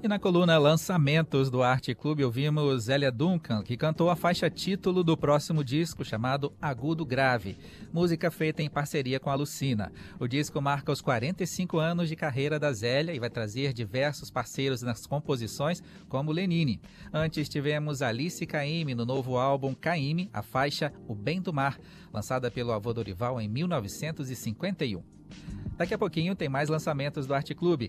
E na coluna Lançamentos do Arte Clube, ouvimos Zélia Duncan, que cantou a faixa título do próximo disco, chamado Agudo Grave, música feita em parceria com a Lucina. O disco marca os 45 anos de carreira da Zélia e vai trazer diversos parceiros nas composições, como Lenine. Antes tivemos Alice Caymmi no novo álbum Caymmi, a faixa O Bem do Mar, lançada pelo avô Dorival em 1951. Daqui a pouquinho tem mais lançamentos do Arte Clube.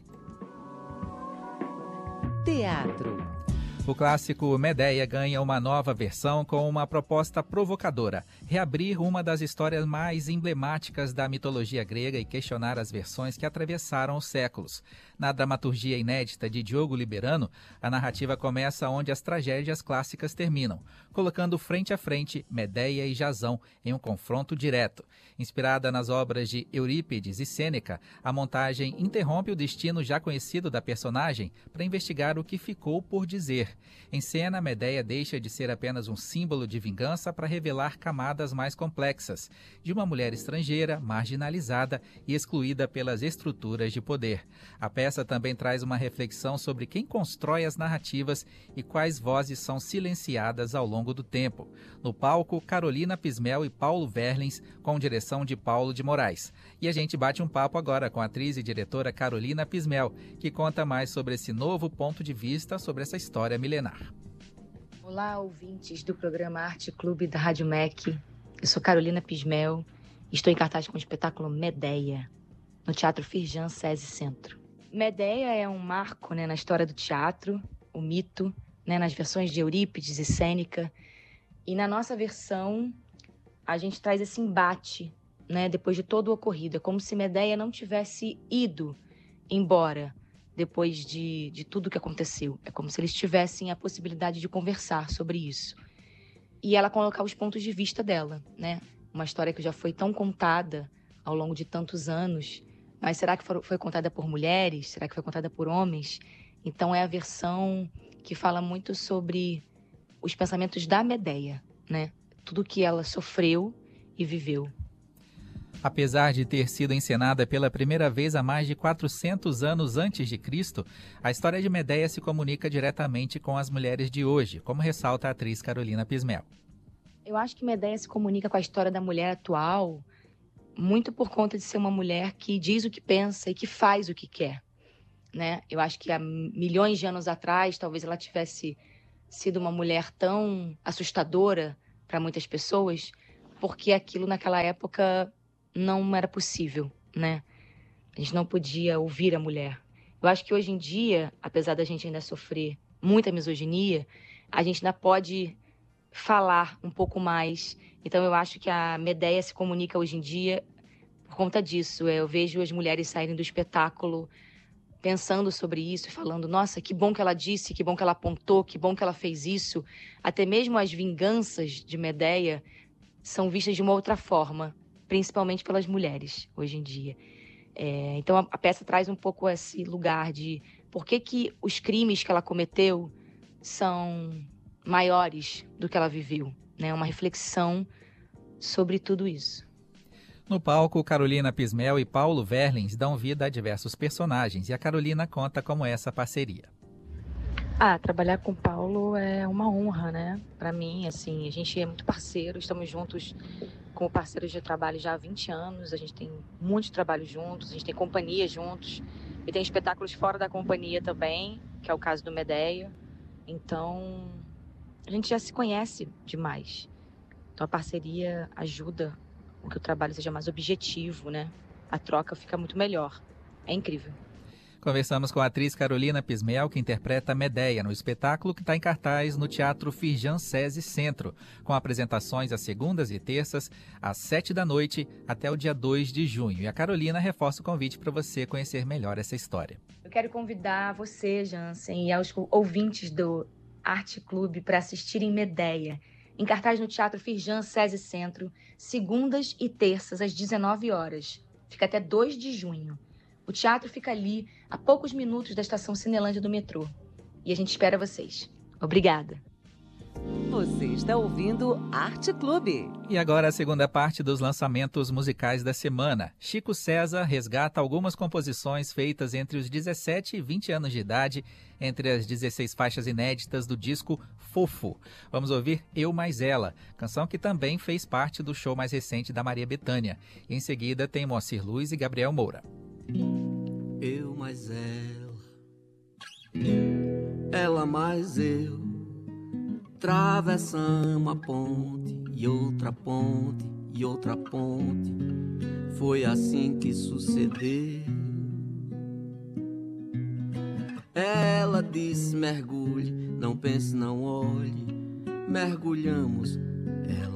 Teatro. O clássico Medéia ganha uma nova versão com uma proposta provocadora: reabrir uma das histórias mais emblemáticas da mitologia grega e questionar as versões que atravessaram os séculos. Na dramaturgia inédita de Diogo Liberano, a narrativa começa onde as tragédias clássicas terminam, colocando frente a frente Medéia e Jasão em um confronto direto. Inspirada nas obras de Eurípides e Sêneca, a montagem interrompe o destino já conhecido da personagem para investigar o que ficou por dizer. Em cena, Medéia deixa de ser apenas um símbolo de vingança para revelar camadas mais complexas, de uma mulher estrangeira, marginalizada e excluída pelas estruturas de poder. A peça também traz uma reflexão sobre quem constrói as narrativas e quais vozes são silenciadas ao longo do tempo. No palco, Carolina Pismel e Paulo Verlins, com direção de Paulo de Moraes. E a gente bate um papo agora com a atriz e diretora Carolina Pismel, que conta mais sobre esse novo ponto de vista sobre essa história milenar. Olá, ouvintes do programa Arte Clube da Rádio MEC. Eu sou Carolina Pismel e estou em cartaz com o espetáculo Medéia, no Teatro Firjan SESI Centro. Medéia é um marco, na história do teatro, o mito, nas versões de Eurípides e Sêneca. E na nossa versão, a gente traz esse embate, depois de todo o ocorrido. É como se Medéia não tivesse ido embora depois de tudo que aconteceu. É como se eles tivessem a possibilidade de conversar sobre isso. E ela colocar os pontos de vista dela, Uma história que já foi tão contada ao longo de tantos anos. Mas será que foi contada por mulheres? Será que foi contada por homens? Então é a versão que fala muito sobre os pensamentos da Medéia, Tudo que ela sofreu e viveu. Apesar de ter sido encenada pela primeira vez há mais de 400 anos antes de Cristo, a história de Medéia se comunica diretamente com as mulheres de hoje, como ressalta a atriz Carolina Pismel. Eu acho que Medéia se comunica com a história da mulher atual muito por conta de ser uma mulher que diz o que pensa e que faz o que quer, Eu acho que há milhões de anos atrás, talvez ela tivesse sido uma mulher tão assustadora para muitas pessoas, porque aquilo naquela época não era possível, A gente não podia ouvir a mulher. Eu acho que hoje em dia, apesar da gente ainda sofrer muita misoginia, a gente ainda pode falar um pouco mais. Então eu acho que a Medéia se comunica hoje em dia por conta disso. Eu vejo as mulheres saírem do espetáculo pensando sobre isso e falando: nossa, que bom que ela disse, que bom que ela apontou, que bom que ela fez isso. Até mesmo as vinganças de Medéia são vistas de uma outra forma, principalmente pelas mulheres hoje em dia. Então a peça traz um pouco esse lugar de por que os crimes que ela cometeu são maiores do que ela viveu, Uma reflexão sobre tudo isso. No palco, Carolina Pismel e Paulo Verlins dão vida a diversos personagens e a Carolina conta como é essa parceria. Trabalhar com o Paulo é uma honra, Para mim, assim, a gente é muito parceiro, estamos juntos como parceiros de trabalho já há 20 anos, a gente tem muito trabalho juntos, a gente tem companhia juntos e tem espetáculos fora da companhia também, que é o caso do Medéia. Então, a gente já se conhece demais. Então, a parceria ajuda a que o trabalho seja mais objetivo, A troca fica muito melhor. É incrível. Conversamos com a atriz Carolina Pismel, que interpreta Medéia no espetáculo que está em cartaz no Teatro Firjan SESI Centro, com apresentações às segundas e terças, às 19h, até o dia 2 de junho. E a Carolina reforça o convite para você conhecer melhor essa história. Eu quero convidar você, Jansen, e aos ouvintes do Arte Clube para assistirem Medéia, em cartaz no Teatro Firjan SESI Centro, segundas e terças, às 19h. Fica até 2 de junho. O teatro fica ali, a poucos minutos da estação Cinelândia do metrô. E a gente espera vocês. Obrigada. Você está ouvindo Arte Clube. E agora a segunda parte dos lançamentos musicais da semana. Chico César resgata algumas composições feitas entre os 17 e 20 anos de idade, entre as 16 faixas inéditas do disco Fofo. Vamos ouvir Eu Mais Ela, canção que também fez parte do show mais recente da Maria Bethânia. Em seguida tem Moacir Luiz e Gabriel Moura. Eu mais ela mais eu, travessamos a ponte e outra ponte e outra ponte. Foi assim que sucedeu. Ela disse mergulhe, não pense, não olhe. Mergulhamos, ela